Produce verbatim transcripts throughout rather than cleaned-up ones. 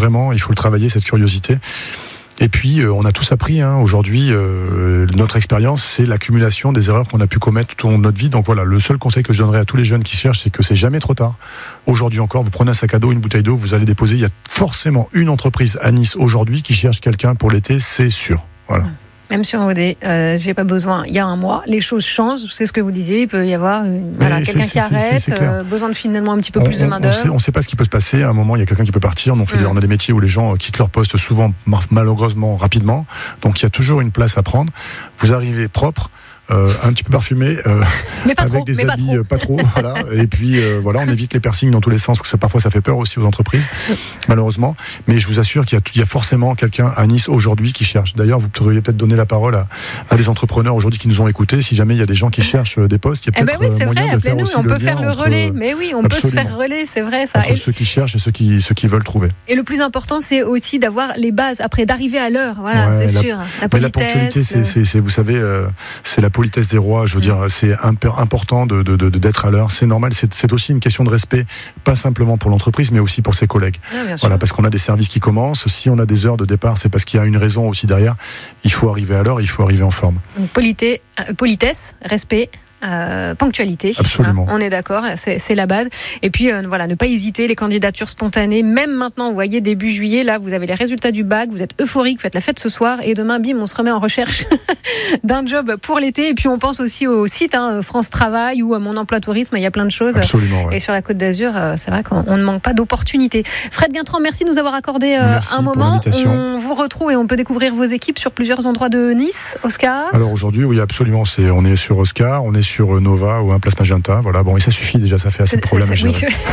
vraiment, il faut le travailler, cette curiosité. Et puis, euh, on a tous appris, hein, aujourd'hui, euh, notre expérience, c'est l'accumulation des erreurs qu'on a pu commettre tout au long de notre vie. Donc voilà, le seul conseil que je donnerais à tous les jeunes qui cherchent, c'est que c'est jamais trop tard. Aujourd'hui encore, vous prenez un sac à dos, une bouteille d'eau, vous allez déposer. Il y a forcément une entreprise à Nice aujourd'hui qui cherche quelqu'un pour l'été, c'est sûr. Voilà. Même sur O D, euh, j'ai pas besoin. Il y a un mois, les choses changent. C'est ce que vous disiez. Il peut y avoir une, voilà, quelqu'un c'est, qui c'est, arrête, c'est, c'est euh, besoin de finalement un petit peu on, plus de main d'œuvre. On ne sait, sait pas ce qui peut se passer. À un moment, il y a quelqu'un qui peut partir. On, fait mmh. des, on a des métiers où les gens quittent leur poste souvent, malheureusement, rapidement. Donc, il y a toujours une place à prendre. Vous arrivez propre. Euh, un petit peu parfumé, euh, mais pas avec trop, des mais habits pas trop, pas trop voilà. Et puis euh, voilà, on évite les piercings dans tous les sens, parce que ça, parfois ça fait peur aussi aux entreprises, malheureusement. Mais je vous assure qu'il y a, il y a forcément quelqu'un à Nice aujourd'hui qui cherche. D'ailleurs, vous pourriez peut-être donner la parole à, à des entrepreneurs aujourd'hui qui nous ont écoutés. Si jamais il y a des gens qui cherchent des postes, il y a peut-être eh ben oui, c'est moyen vrai, de faire nous, aussi on le peut lien faire le entre, relais. Mais oui, on absolument. peut se faire relais, c'est vrai ça. Entre et ceux qui cherchent et ceux qui, ceux qui veulent trouver. Et le plus important, c'est aussi d'avoir les bases après, d'arriver à l'heure. Voilà, ouais, c'est la, sûr. La politesse. La ponctualité, c'est, c'est, c'est, vous savez, euh, c'est la politesse des rois. Je veux mmh. dire, c'est important de, de, de, d'être à l'heure. C'est normal. C'est, c'est aussi une question de respect, pas simplement pour l'entreprise, mais aussi pour ses collègues. Ah, voilà, parce qu'on a des services qui commencent. Si on a des heures de départ, c'est parce qu'il y a une raison aussi derrière. Il faut arriver à l'heure. Il faut arriver en forme. Donc, polité, euh, politesse, respect. Euh, ponctualité, absolument. Hein, on est d'accord, c'est, c'est la base. Et puis euh, voilà, ne pas hésiter, les candidatures spontanées, même maintenant, vous voyez, début juillet, là, vous avez les résultats du bac, vous êtes euphorique, vous faites la fête ce soir, et demain, bim, on se remet en recherche d'un job pour l'été. Et puis on pense aussi au site hein, France Travail ou à Mon Emploi Tourisme, il y a plein de choses. Absolument, ouais. Et sur la Côte d'Azur, euh, c'est vrai qu'on ne manque pas d'opportunités. Fred Guintran, merci de nous avoir accordé euh, un moment. On vous retrouve et on peut découvrir vos équipes sur plusieurs endroits de Nice. Oscar ? Alors aujourd'hui, oui, absolument. C'est, on est sur Oscar, on est sur sur Nova ou un Place Magenta. Voilà, bon, et ça suffit déjà, ça fait assez de problèmes à gérer.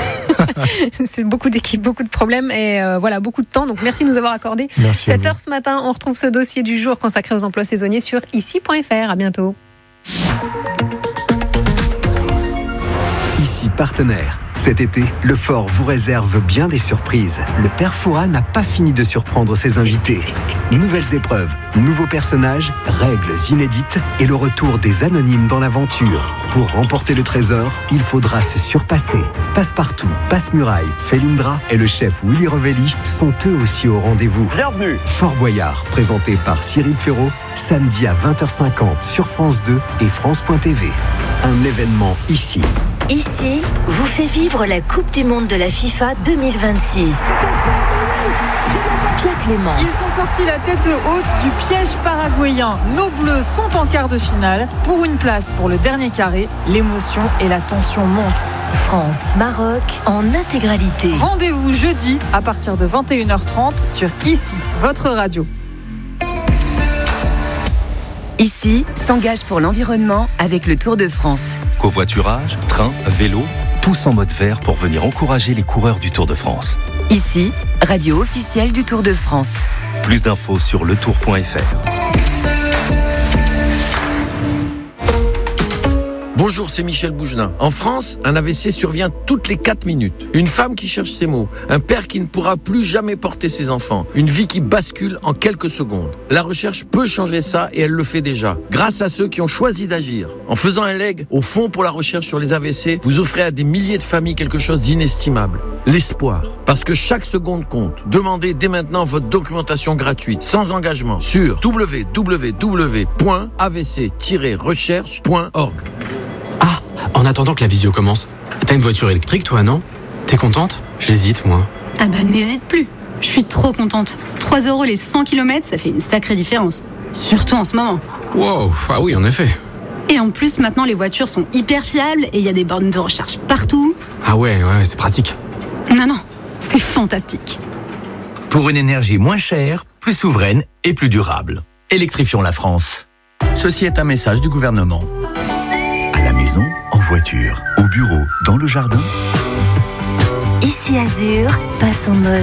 Oui, c'est beaucoup d'équipes, beaucoup de problèmes et euh, voilà, beaucoup de temps. Donc merci de nous avoir accordé sept heures ce matin. On retrouve ce dossier du jour consacré aux emplois saisonniers sur ici point f r. À bientôt. Ici partenaire. Cet été, le Fort vous réserve bien des surprises. Le père Fouras n'a pas fini de surprendre ses invités. Nouvelles épreuves, nouveaux personnages, règles inédites et le retour des anonymes dans l'aventure. Pour remporter le trésor, il faudra se surpasser. Passepartout, Passe-Muraille, Felindra et le chef Willy Revelli sont eux aussi au rendez-vous. Bienvenue. Fort Boyard, présenté par Cyril Ferraud, samedi à vingt heures cinquante sur France deux et France point T V. Un événement ici. Ici, vous fait vivre la Coupe du Monde de la FIFA deux mille vingt-six. Pierre Clément. Ils sont sortis la tête haute du piège paraguayen. Nos Bleus sont en quart de finale. Pour une place pour le dernier carré, l'émotion et la tension montent. France-Maroc en intégralité. Rendez-vous jeudi à partir de vingt et une heures trente sur Ici, votre radio. Ici s'engage pour l'environnement avec le Tour de France. Covoiturage, train, vélo, tous en mode vert pour venir encourager les coureurs du Tour de France. Ici, radio officielle du Tour de France. Plus d'infos sur le tour point f r. Bonjour, c'est Michel Bougelin. En France, un A V C survient toutes les quatre minutes. Une femme qui cherche ses mots. Un père qui ne pourra plus jamais porter ses enfants. Une vie qui bascule en quelques secondes. La recherche peut changer ça et elle le fait déjà. Grâce à ceux qui ont choisi d'agir. En faisant un leg au Fonds pour la recherche sur les A V C, vous offrez à des milliers de familles quelque chose d'inestimable. L'espoir. Parce que chaque seconde compte. Demandez dès maintenant votre documentation gratuite, sans engagement, sur w w w point a v c tiret recherche point org. Ah, en attendant que la visio commence, t'as une voiture électrique toi, non ? T'es contente ? J'hésite, moi. Ah bah n'hésite plus. Je suis trop contente. trois euros les cent kilomètres, ça fait une sacrée différence. Surtout en ce moment. Wow, ah oui, en effet. Et en plus, maintenant, les voitures sont hyper fiables et il y a des bornes de recharge partout. Ah ouais, ouais, c'est pratique. Non, non, c'est fantastique. Pour une énergie moins chère, plus souveraine et plus durable. Électrifions la France. Ceci est un message du gouvernement. À la maison, en voiture, au bureau, dans le jardin. Ici Azur passe en mode